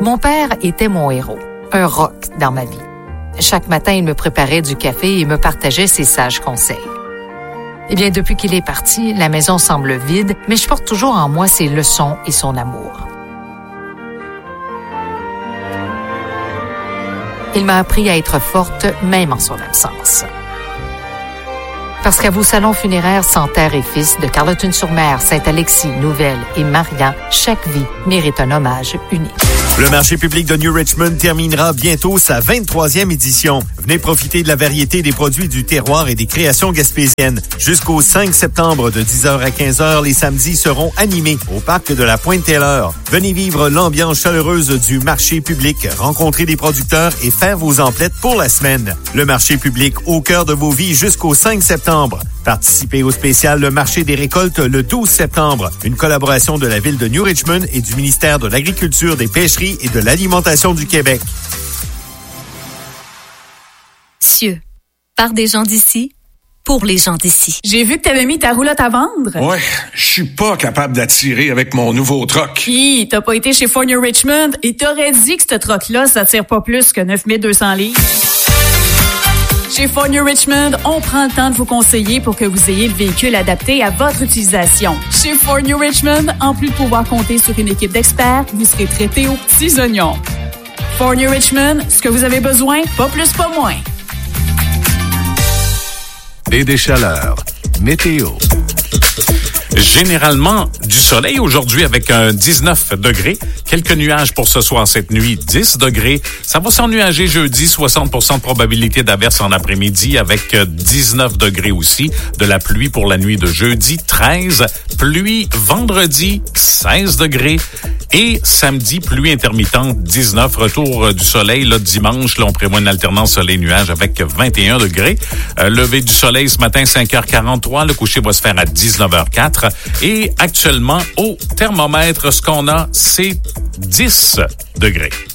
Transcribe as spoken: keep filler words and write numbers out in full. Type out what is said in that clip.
Mon père était mon héros, un roc dans ma vie. Chaque matin, il me préparait du café et me partageait ses sages conseils. Eh bien, depuis qu'il est parti, la maison semble vide, mais je porte toujours en moi ses leçons et son amour. Il m'a appris à être forte, même en son absence. Parce qu'à vos salons funéraires Santerre et Fils de Carleton-sur-Mer, Saint-Alexis, Nouvelle et Marian, chaque vie mérite un hommage unique. Le marché public de New Richmond terminera bientôt sa vingt-troisième édition. Venez profiter de la variété des produits du terroir et des créations gaspésiennes. Jusqu'au cinq septembre de dix heures à quinze heures, les samedis seront animés au parc de la Pointe-Taylor. Venez vivre l'ambiance chaleureuse du marché public, rencontrer des producteurs et faire vos emplettes pour la semaine. Le marché public au cœur de vos vies jusqu'au cinq septembre. Participez au spécial Le marché des récoltes le douze septembre. Une collaboration de la ville de New Richmond et du ministère de l'Agriculture, des Pêcheries et de l'Alimentation du Québec. Cieux, par des gens d'ici, pour les gens d'ici. J'ai vu que t'avais mis ta roulotte à vendre. Ouais, je suis pas capable d'attirer avec mon nouveau truck. Hi, t'as pas été chez Fournier Richmond et t'aurais dit que ce truck-là, ça tire pas plus que neuf mille deux cents livres. Chez Fournier Richmond, on prend le temps de vous conseiller pour que vous ayez le véhicule adapté à votre utilisation. Chez Fournier Richmond, en plus de pouvoir compter sur une équipe d'experts, vous serez traité aux petits oignons. Fournier Richmond, ce que vous avez besoin, pas plus, pas moins. Et des chaleurs. Météo. Généralement, du soleil aujourd'hui avec un dix-neuf degrés. Quelques nuages pour ce soir, cette nuit, dix degrés. Ça va s'ennuager jeudi, soixante pour cent de probabilité d'averse en après-midi avec dix-neuf degrés aussi. De la pluie pour la nuit de jeudi, treize. Pluie vendredi, seize degrés. Et samedi, pluie intermittente, dix-neuf. Retour du soleil, là, dimanche, là, on prévoit une alternance soleil-nuage avec vingt et un degrés. Euh, lever du soleil ce matin, cinq heures quarante-trois. Le coucher va se faire à dix-neuf heures quatre. Et actuellement, au thermomètre, ce qu'on a, c'est dix degrés.